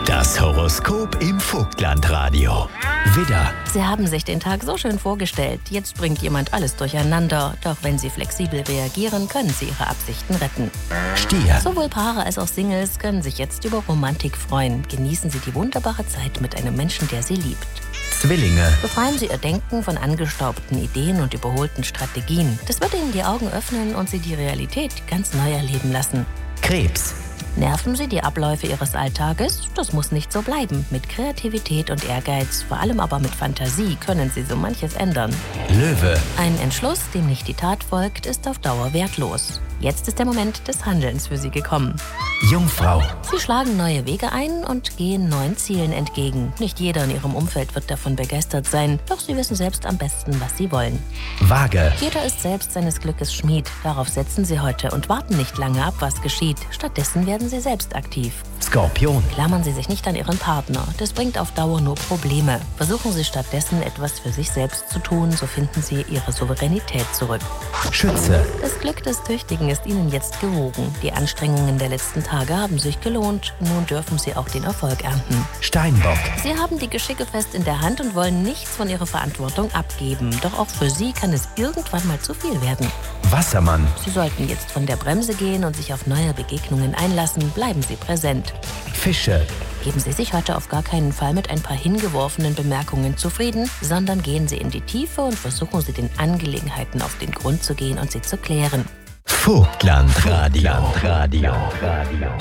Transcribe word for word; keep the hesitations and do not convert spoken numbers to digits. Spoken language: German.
Das Horoskop im Vogtlandradio. Widder, Sie haben sich den Tag so schön vorgestellt. Jetzt bringt jemand alles durcheinander. Doch wenn Sie flexibel reagieren, können Sie Ihre Absichten retten. Stier, Sowohl Paare als auch Singles können sich jetzt über Romantik freuen. Genießen Sie die wunderbare Zeit mit einem Menschen, der Sie liebt. Zwillinge, Befreien Sie Ihr Denken von angestaubten Ideen und überholten Strategien. Das wird Ihnen die Augen öffnen und Sie die Realität ganz neu erleben lassen. Krebs, Nerven Sie die Abläufe Ihres Alltages? Das muss nicht so bleiben. Mit Kreativität und Ehrgeiz, vor allem aber mit Fantasie, können Sie so manches ändern. Löwe, Ein Entschluss, dem nicht die Tat folgt, ist auf Dauer wertlos. Jetzt ist der Moment des Handelns für Sie gekommen. Jungfrau, Sie schlagen neue Wege ein und gehen neuen Zielen entgegen. Nicht jeder in Ihrem Umfeld wird davon begeistert sein, doch Sie wissen selbst am besten, was Sie wollen. Waage, Jeder ist selbst seines Glückes Schmied. Darauf setzen Sie heute und warten nicht lange ab, was geschieht. Stattdessen werden Sie selbst aktiv. Skorpion, Klammern Sie sich nicht an Ihren Partner. Das bringt auf Dauer nur Probleme. Versuchen Sie stattdessen, etwas für sich selbst zu tun, so finden Sie Ihre Souveränität zurück. Schütze, Das Glück des Tüchtigen ist Ihnen jetzt gewogen. Die Anstrengungen der letzten Tage haben sich gelohnt. Nun dürfen Sie auch den Erfolg ernten. Steinbock, Sie haben die Geschicke fest in der Hand und wollen nichts von Ihrer Verantwortung abgeben. Doch auch für Sie kann es irgendwann mal zu viel werden. Wassermann, Sie sollten jetzt von der Bremse gehen und sich auf neue Begegnungen einlassen. Bleiben Sie präsent. Fische, Geben Sie sich heute auf gar keinen Fall mit ein paar hingeworfenen Bemerkungen zufrieden, sondern gehen Sie in die Tiefe und versuchen Sie den Angelegenheiten auf den Grund zu gehen und sie zu klären. Vogtlandradio.